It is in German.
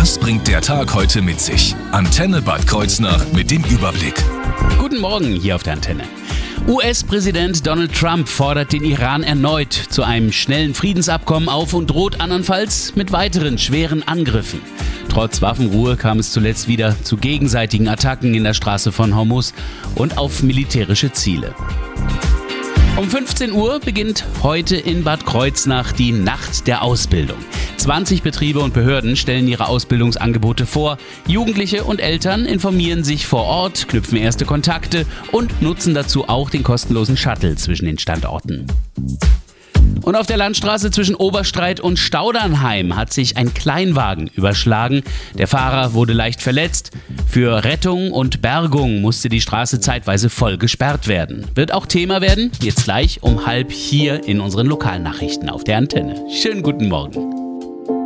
Was bringt der Tag heute mit sich? Antenne Bad Kreuznach mit dem Überblick. Guten Morgen hier auf der Antenne. US-Präsident Donald Trump fordert den Iran erneut zu einem schnellen Friedensabkommen auf und droht andernfalls mit weiteren schweren Angriffen. Trotz Waffenruhe kam es zuletzt wieder zu gegenseitigen Attacken in der Straße von Hormuz und auf militärische Ziele. Um 15 Uhr beginnt heute in Bad Kreuznach die Nacht der Ausbildung. 20 Betriebe und Behörden stellen ihre Ausbildungsangebote vor. Jugendliche und Eltern informieren sich vor Ort, knüpfen erste Kontakte und nutzen dazu auch den kostenlosen Shuttle zwischen den Standorten. Und auf der Landstraße zwischen Oberstreit und Staudernheim hat sich ein Kleinwagen überschlagen. Der Fahrer wurde leicht verletzt. Für Rettung und Bergung musste die Straße zeitweise voll gesperrt werden. Wird auch Thema werden, jetzt gleich um 12:30 hier in unseren Lokalnachrichten auf der Antenne. Schönen guten Morgen.